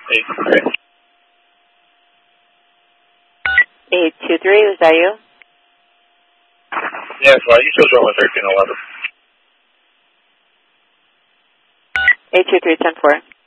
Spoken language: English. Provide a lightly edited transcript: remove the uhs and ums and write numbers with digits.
823. 823, was that you? Yes, well, you chose over 1311. 823, 10-4.